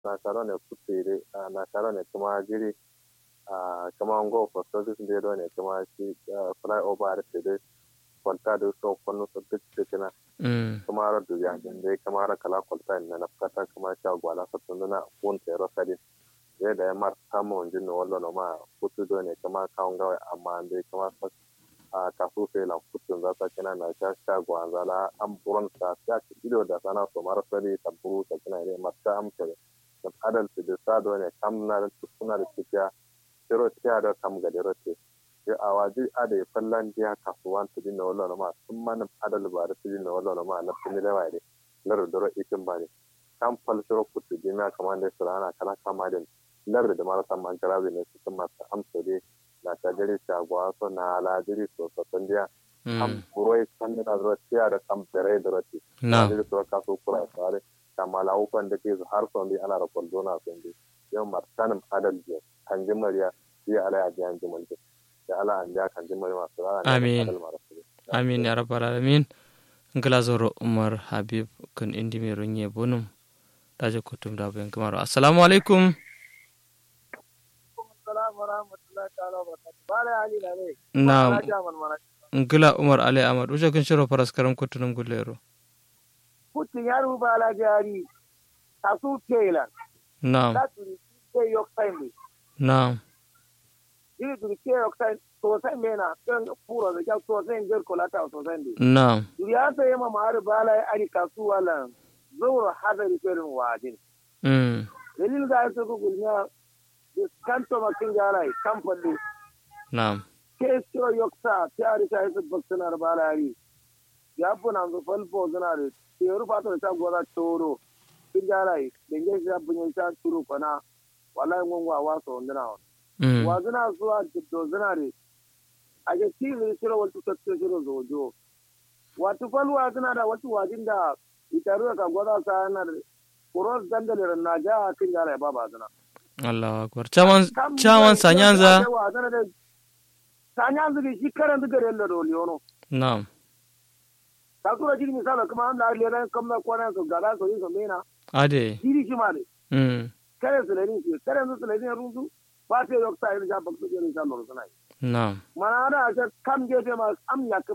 na taro ne kutire na taro ne kuma jiri kama ngo for service de do ne kuma shi fly over da de kwalta da so kwano so duk na kuma ra du ya de kuma ra kala kwalta ne na fata kuma sha gwala sa tunduna kun tero sadi ye da mar samu jin no wallo no ma kutu do ne kuma kaun ga amma de kuma kasu sai la kutun za ta kina na sha gwanzala an buron sa ta ido da sana so mara sadi tabburu ta kina ne matta amsare da adalci da sado ne kam na da suna da tiya tiro tiya da kam ga da rote ya awaji ade fallan dia kasuwan tu din wallo ma sun man adal ba da tin wallo ma na tin da wai lar da ro ikin ba ne kam fal tiro kutu din na kaman da surana kala kama din lar da mara samman karabe ne su kuma amsare na ta gari shagwa so na alajiri so so tandiya am buroi sanda da rotiya da kam bere da roti na da so ka so kura sare kamala ukan da ke har son di ana rakon dona son di yau martanin adal je kan jimariya yi ala ya jan jimalta da ala an ja kan jimari masu ala amin amin ya rabbal alamin ngala zoro umar habib kun indi me ronye bonum daje kutum da ben kamaro assalamu alaikum Naam. Ngila Umar Ali Ahmad. Uja kun shiro faras karam kutunum gulero. Kutin yaru bala jari. Tasu kela. Naam. Turi ke yok time. Naam. Ini turi ke yok time. To sai mena kan pura da to sai ngar kolata to sai ndi. Naam. Turi ya sai ma mar bala ari kasu wala. Zuwa hadari ferin wajin. Dalil ga su gulnya kanto makin jarai kamfani. Naam. Keso yoksa tiari sai su baksanar balari. Ya buna zo falfo zanare. Teru fato ta gora toro. Kin jarai denge ya bunya ta turu kona. Wallahi ngwa waso ndana. Wa zana zuwa to zanare. Aje tiri siro wato tatto siro zojo. Watu falwa zana da watu wajin da itaru ka gora sanar. Kuros dandale na ja kin jarai baba zana. Allahu akbar. Chawan sanyanza. Sanyanza ki shikaran da gare da doliyono. Na'am. Takura jiri misala kuma an da lera kamna kwana so gada so yin so mena. Ade. Jiri shi male. Kare su lerin shi, kare su lerin ruzu. Ba ta yok ta yin ja bakto jiri sa loro sanai. Na'am. Mana da kam gefe ma am ya